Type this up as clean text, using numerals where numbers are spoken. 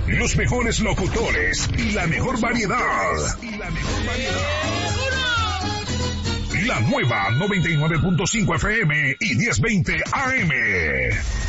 los mejores locutores y la mejor variedad. La nueva 99.5 FM y 1020 AM.